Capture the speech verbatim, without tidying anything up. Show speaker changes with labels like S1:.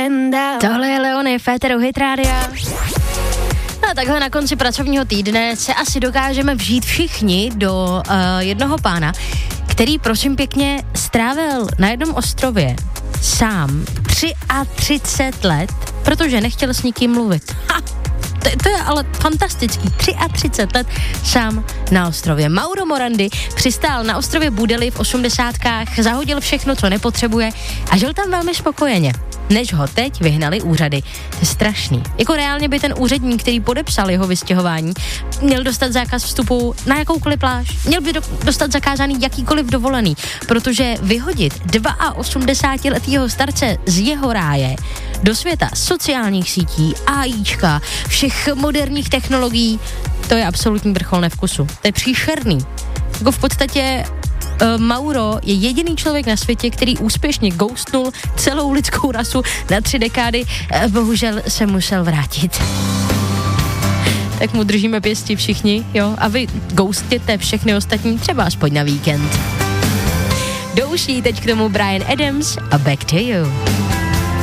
S1: Tohle je Leony, Féteru Hit Rádia. No a takhle na konci pracovního týdne se asi dokážeme vžít všichni do uh, jednoho pána, který prosím pěkně strávil na jednom ostrově sám třicet tři let, protože nechtěl s nikým mluvit. Ha! To, to je ale fantastický. třicet tři let sám na ostrově. Mauro Morandi přistál na ostrově Budeli v osmdesátkách, zahodil všechno, co nepotřebuje a žil tam velmi spokojeně. Než ho teď vyhnali úřady. To je strašný. Jako reálně by ten úředník, který podepsal jeho vystěhování, měl dostat zákaz vstupu na jakoukoliv pláž. Měl by do, dostat zakázaný jakýkoliv dovolený, protože vyhodit osmdesátiletého starce z jeho ráje do světa sociálních sítí, AIčka, všech moderních technologií, to je absolutní vrchol nevkusu. To je příšerný. Jako v podstatě Uh, Mauro je jediný člověk na světě, který úspěšně ghostnul celou lidskou rasu na tři dekády. Uh, bohužel se musel vrátit. Tak mu držíme pěsti všichni, jo? A vy ghostěte všechny ostatní třeba aspoň na víkend. Do uší teď k tomu Bryan Adams a Back to You.